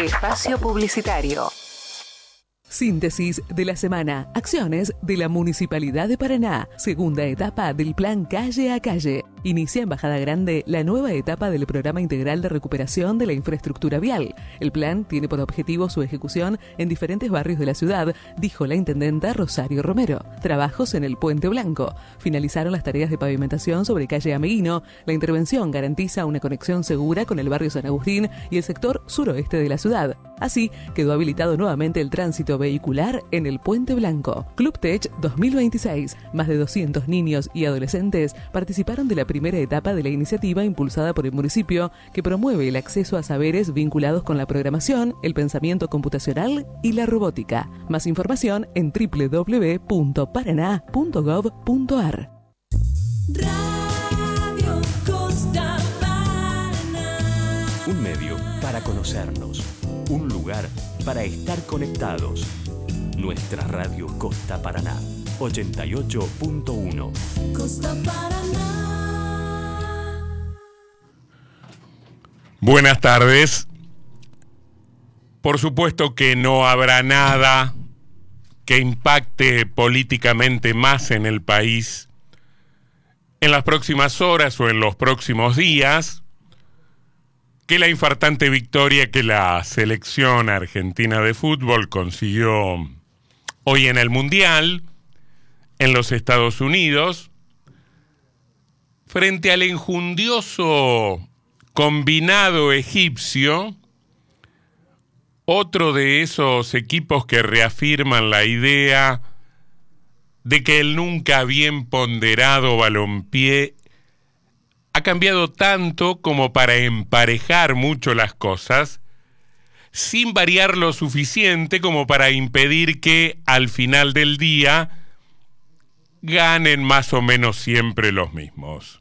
Espacio publicitario. Síntesis de la semana. Acciones de la Municipalidad de Paraná. Segunda etapa del Plan Calle a Calle. Inicia en Bajada Grande la nueva etapa del Programa Integral de Recuperación de la Infraestructura Vial. El plan tiene por objetivo su ejecución en diferentes barrios de la ciudad, dijo la intendenta Rosario Romero. Trabajos en el Puente Blanco. Finalizaron las tareas de pavimentación sobre calle Ameguino. La intervención garantiza una conexión segura con el barrio San Agustín y el sector suroeste de la ciudad. Así, quedó habilitado nuevamente el tránsito vehicular en el Puente Blanco. Club Tech 2026. Más de 200 niños y adolescentes participaron de la primera etapa de la iniciativa impulsada por el municipio, que promueve el acceso a saberes vinculados con la programación, el pensamiento computacional y la robótica. Más información en www.paraná.gov.ar. Radio Costa Paraná. Un medio para conocernos. Un lugar para estar conectados. Nuestra radio Costa Paraná, 88.1. Costa Paraná. Buenas tardes. Por supuesto que no habrá nada que impacte políticamente más en el país en las próximas horas o en los próximos días que la infartante victoria que la selección argentina de fútbol consiguió hoy en el Mundial en los Estados Unidos frente al enjundioso combinado egipcio, otro de esos equipos que reafirman la idea de que el nunca bien ponderado balompié ha cambiado tanto como para emparejar mucho las cosas, sin variar lo suficiente como para impedir que al final del día ganen más o menos siempre los mismos.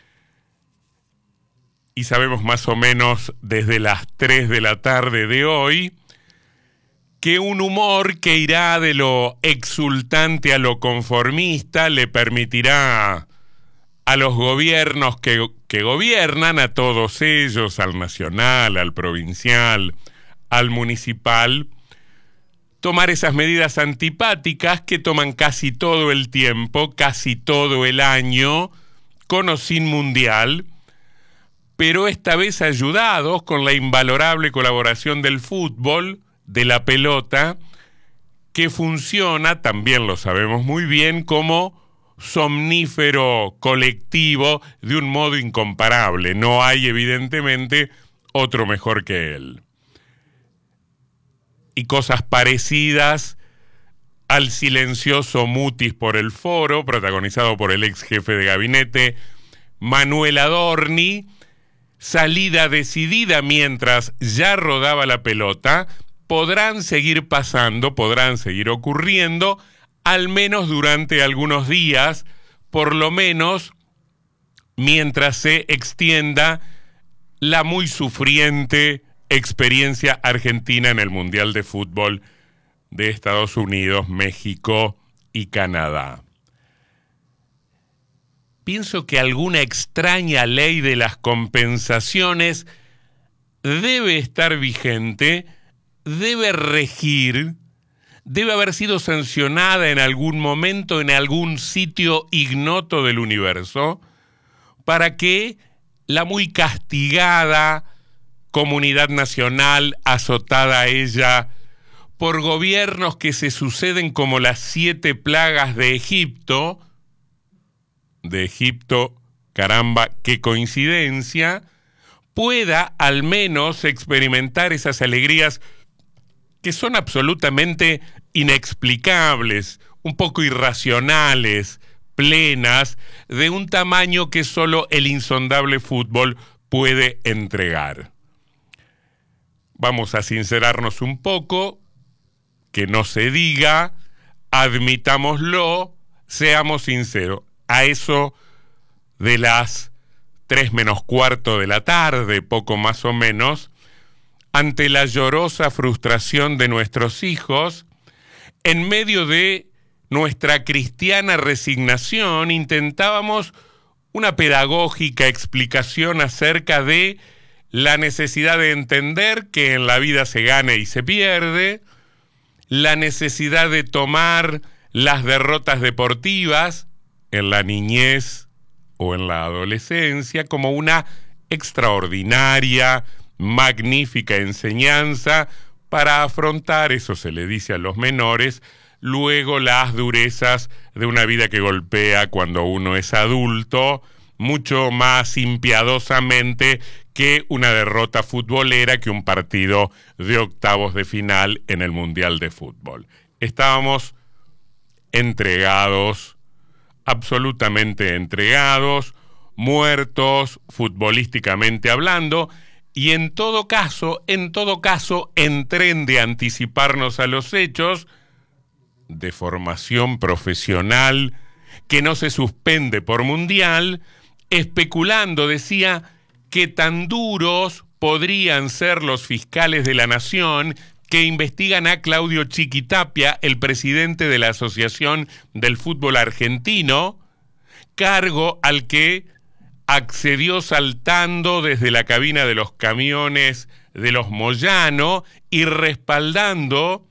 Y sabemos más o menos desde las 3 de la tarde de hoy que un humor que irá de lo exultante a lo conformista le permitirá a los gobiernos que gobiernan, a todos ellos, al nacional, al provincial, al municipal, tomar esas medidas antipáticas que toman casi todo el tiempo, casi todo el año, con o sin mundial, pero esta vez ayudados con la invalorable colaboración del fútbol, de la pelota, que funciona, también lo sabemos muy bien, como somnífero colectivo de un modo incomparable. No hay, evidentemente, otro mejor que él. Y cosas parecidas al silencioso mutis por el foro, protagonizado por el ex jefe de gabinete, Manuel Adorni, salida decidida mientras ya rodaba la pelota, podrán seguir pasando, podrán seguir ocurriendo, al menos durante algunos días, por lo menos mientras se extienda la muy sufriente experiencia argentina en el Mundial de Fútbol de Estados Unidos, México y Canadá. Pienso que alguna extraña ley de las compensaciones debe estar vigente, debe regir, debe haber sido sancionada en algún momento en algún sitio ignoto del universo para que la muy castigada comunidad nacional, azotada ella por gobiernos que se suceden como las 7 plagas de Egipto, caramba, qué coincidencia, pueda al menos experimentar esas alegrías que son absolutamente inexplicables, un poco irracionales, plenas, de un tamaño que solo el insondable fútbol puede entregar. Vamos a sincerarnos un poco, que no se diga, admitámoslo, seamos sinceros. A eso de las 3 menos cuarto de la tarde, poco más o menos, ante la llorosa frustración de nuestros hijos, en medio de nuestra cristiana resignación, intentábamos una pedagógica explicación acerca de la necesidad de entender que en la vida se gana y se pierde, la necesidad de tomar las derrotas deportivas en la niñez o en la adolescencia como una extraordinaria, magnífica enseñanza para afrontar, eso se le dice a los menores, luego las durezas de una vida que golpea cuando uno es adulto, mucho más impiadosamente que una derrota futbolera, que un partido de octavos de final en el Mundial de Fútbol. Estábamos entregados, absolutamente entregados, muertos futbolísticamente hablando, y en todo caso, en tren de anticiparnos a los hechos, de formación profesional que no se suspende por mundial, especulando, decía, que tan duros podrían ser los fiscales de la nación que investigan a Claudio Chiquitapia, el presidente de la Asociación del Fútbol Argentino, cargo al que accedió saltando desde la cabina de los camiones de los Moyano y respaldando,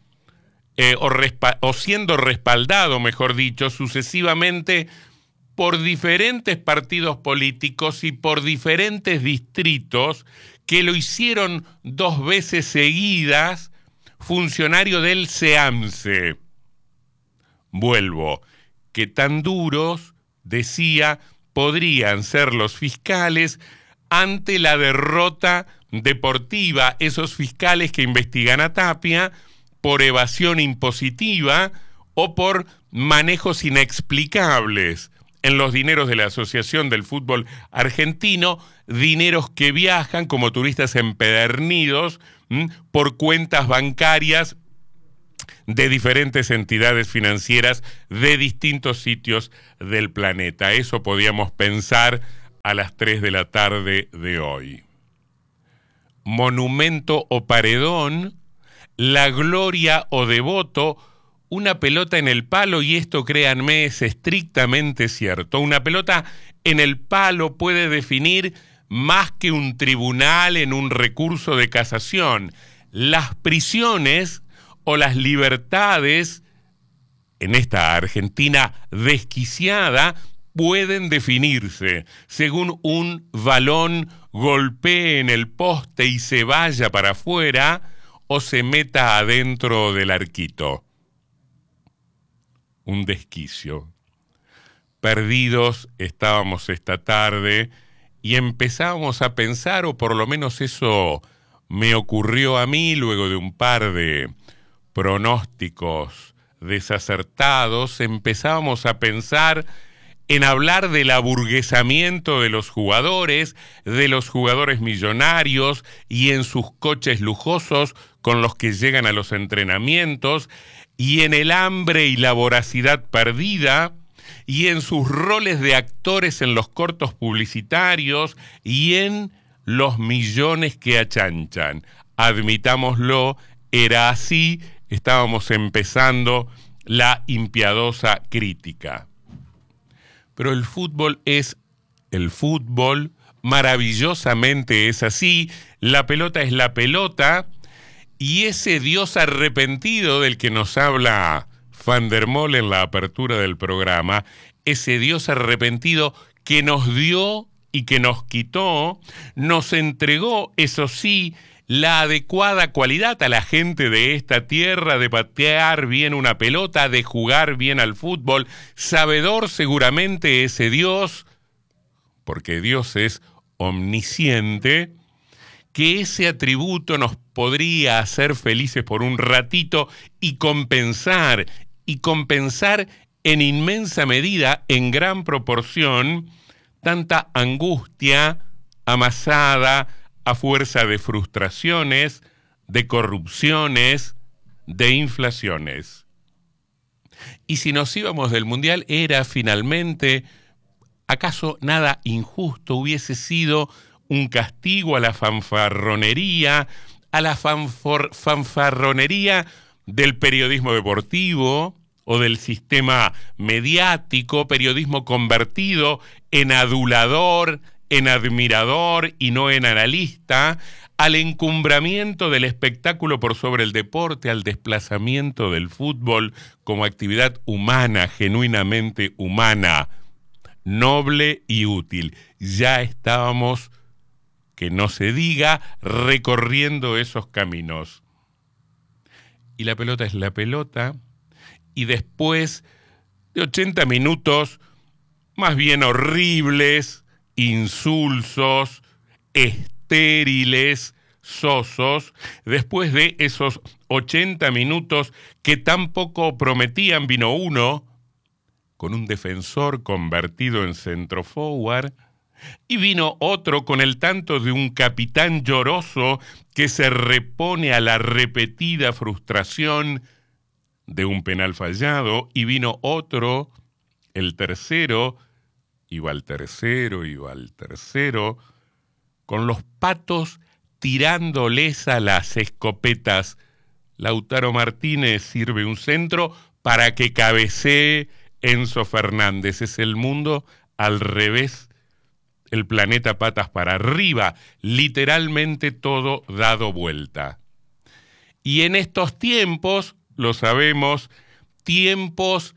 o siendo respaldado, mejor dicho, sucesivamente por diferentes partidos políticos y por diferentes distritos que lo hicieron 2 veces seguidas funcionario del SEAMSE. Vuelvo, que tan duros, decía, podrían ser los fiscales ante la derrota deportiva, esos fiscales que investigan a Tapia por evasión impositiva o por manejos inexplicables en los dineros de la Asociación del Fútbol Argentino, dineros que viajan como turistas empedernidos por cuentas bancarias de diferentes entidades financieras de distintos sitios del planeta. Eso podíamos pensar a las 3 de la tarde de hoy. Monumento o paredón, la gloria o devoto, una pelota en el palo, y esto, créanme, es estrictamente cierto. Una pelota en el palo puede definir más que un tribunal en un recurso de casación. Las prisiones o las libertades en esta Argentina desquiciada pueden definirse según un balón golpee en el poste y se vaya para afuera o se meta adentro del arquito. Un desquicio. Perdidos estábamos esta tarde y empezábamos a pensar, o por lo menos eso me ocurrió a mí luego de un par de pronósticos desacertados, empezábamos a pensar en hablar del aburguesamiento de los jugadores millonarios y en sus coches lujosos con los que llegan a los entrenamientos, y en el hambre y la voracidad perdida, y en sus roles de actores en los cortos publicitarios, y en los millones que achanchan. Admitámoslo, era así, estábamos empezando la impiadosa crítica. Pero el fútbol es el fútbol, maravillosamente es así, la pelota es la pelota, y ese Dios arrepentido del que nos habla Van der Mol en la apertura del programa, ese Dios arrepentido que nos dio y que nos quitó, nos entregó, eso sí, la adecuada cualidad a la gente de esta tierra de patear bien una pelota, de jugar bien al fútbol, sabedor seguramente ese Dios, porque Dios es omnisciente, que ese atributo nos podría hacer felices por un ratito y compensar en inmensa medida, en gran proporción, tanta angustia amasada a fuerza de frustraciones, de corrupciones, de inflaciones. Y si nos íbamos del Mundial, era finalmente, ¿acaso nada injusto hubiese sido un castigo a la fanfarronería, del periodismo deportivo o del sistema mediático, periodismo convertido en adulador, en admirador y no en analista, al encumbramiento del espectáculo por sobre el deporte, al desplazamiento del fútbol como actividad humana, genuinamente humana, noble y útil. Ya estábamos, que no se diga, recorriendo esos caminos. Y la pelota es la pelota, y después de 80 minutos más bien horribles, insulsos, estériles, sosos, después de esos 80 minutos que tampoco prometían, vino uno con un defensor convertido en centroforward, y vino otro con el tanto de un capitán lloroso que se repone a la repetida frustración de un penal fallado, y vino otro, el tercero, iba al tercero, con los patos tirándoles a las escopetas. Lautaro Martínez sirve un centro para que cabecee Enzo Fernández. Es el mundo al revés, el planeta patas para arriba, literalmente todo dado vuelta. Y en estos tiempos, lo sabemos, tiempos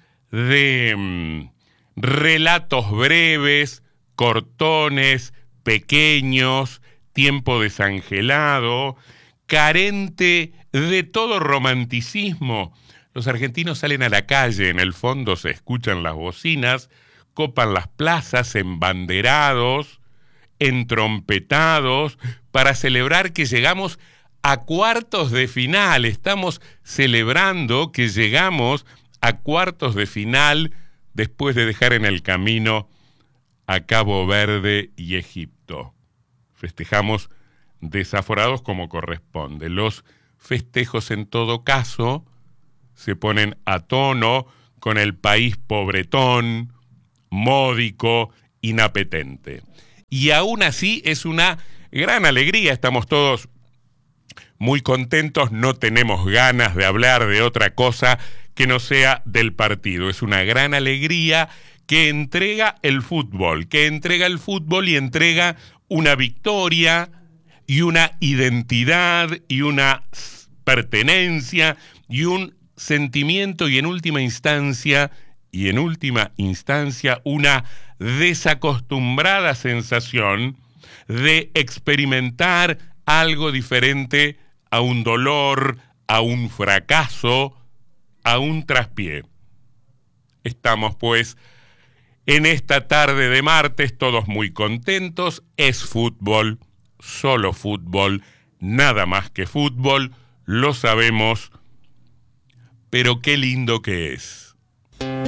de relatos breves, cortones, pequeños, tiempo desangelado, carente de todo romanticismo. Los argentinos salen a la calle, en el fondo se escuchan las bocinas, copan las plazas embanderados, entrompetados, para celebrar que llegamos a cuartos de final. Estamos celebrando que llegamos a cuartos de final después de dejar en el camino a Cabo Verde y Egipto. Festejamos desaforados como corresponde. Los festejos, en todo caso, se ponen a tono con el país pobretón, módico, inapetente. Y aún así es una gran alegría, estamos todos muy contentos, no tenemos ganas de hablar de otra cosa que no sea del partido. Es una gran alegría que entrega el fútbol y entrega una victoria y una identidad y una pertenencia y un sentimiento y en última instancia una desacostumbrada sensación de experimentar algo diferente a un dolor, a un fracaso, a un traspié. Estamos pues en esta tarde de martes todos muy contentos. Es fútbol, solo fútbol, nada más que fútbol, lo sabemos, pero qué lindo que es.